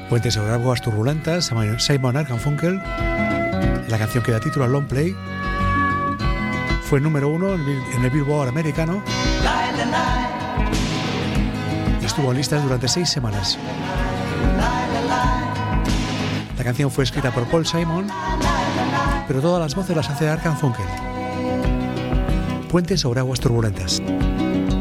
Puentes sobre aguas turbulentas, Simon & Garfunkel. La canción que da título al long play fue número 1 en el Billboard americano y estuvo en listas durante 6 semanas. La canción fue escrita por Paul Simon, pero todas las voces las hace Art Garfunkel. Puentes sobre aguas turbulentas.